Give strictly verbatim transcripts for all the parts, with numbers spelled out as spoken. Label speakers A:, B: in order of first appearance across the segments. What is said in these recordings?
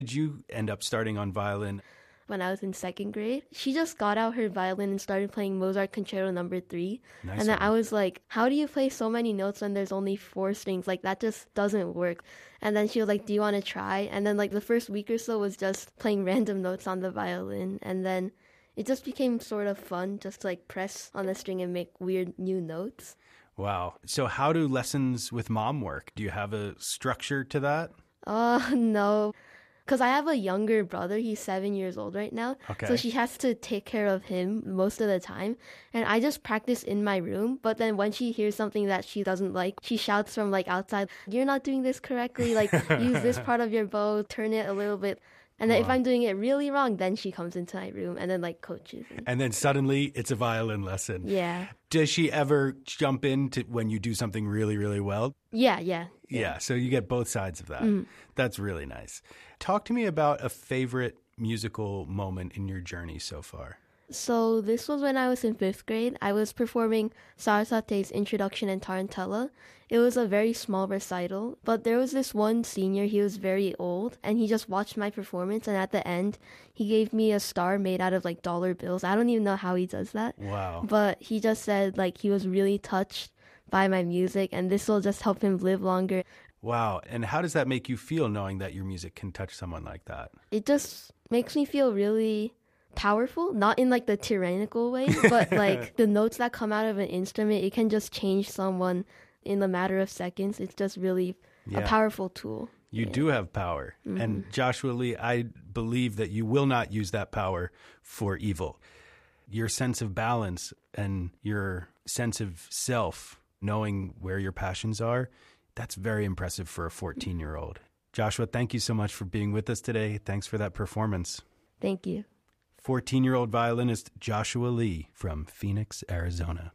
A: Did you end up starting on violin?
B: When I was in second grade, she just got out her violin and started playing Mozart Concerto number three.
A: Nice
B: and then
A: one.
B: I was like, how do you play so many notes when there's only four strings? Like, that just doesn't work. And then she was like, do you want to try? And then like the first week or so was just playing random notes on the violin. And then it just became sort of fun just to like press on the string and make weird new notes.
A: Wow. So how do lessons with mom work? Do you have a structure to that?
B: Uh, no. Because I have a younger brother. He's seven years old right now.
A: Okay.
B: So she has to take care of him most of the time. And I just practice in my room. But then when she hears something that she doesn't like, she shouts from like outside, you're not doing this correctly. Like, use this part of your bow, turn it a little bit. And then
A: Wow.
B: if I'm doing it really wrong, then she comes into my room and then like coaches me.
A: And then suddenly it's a violin lesson.
B: Yeah.
A: Does she ever jump in to when you do something really, really well?
B: Yeah, yeah.
A: Yeah, so you get both sides of that.
B: Mm.
A: That's really nice. Talk to me about a favorite musical moment in your journey so far.
B: So this was when I was in fifth grade. I was performing Sarasate's Introduction and Tarantella. It was a very small recital, but there was this one senior, he was very old, and he just watched my performance, and at the end, he gave me a star made out of like dollar bills. I don't even know how he does that.
A: Wow.
B: But he just said like he was really touched by my music, and this will just help him live longer.
A: Wow. And how does that make you feel knowing that your music can touch someone like that?
B: It just makes me feel really powerful, not in like the tyrannical way, but like the notes that come out of an instrument, it can just change someone in a matter of seconds. It's just really
A: Yeah.
B: a powerful tool.
A: You
B: Yeah.
A: do have power.
B: Mhm.
A: And Joshua Lee, I believe that you will not use that power for evil. Your sense of balance and your sense of self, knowing where your passions are, that's very impressive for a fourteen-year-old. Joshua, thank you so much for being with us today. Thanks for that performance.
B: Thank you.
A: fourteen-year-old violinist Joshua Lee from Phoenix, Arizona.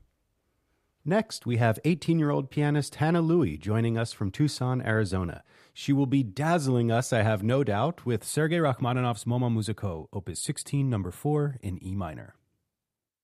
A: Next, we have eighteen-year-old pianist Hannah Louie joining us from Tucson, Arizona. She will be dazzling us, I have no doubt, with Sergei Rachmaninoff's Moma Musico, Opus sixteen, number four in E minor.